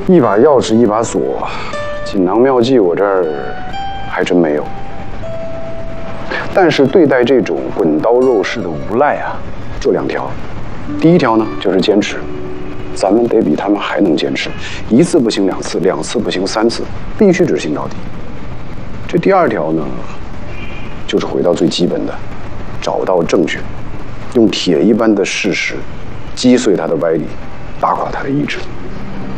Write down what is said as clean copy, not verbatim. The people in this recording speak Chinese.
一把钥匙一把锁，锦囊妙计我这儿还真没有。但是对待这种滚刀肉势的无赖啊，就2条。第一条呢，就是坚持，咱们得比他们还能坚持，1次不行2次，2次不行3次，必须执行到底。这第2条呢，就是回到最基本的，找到证据，用铁一般的事实击碎他的歪理，打垮他的意志。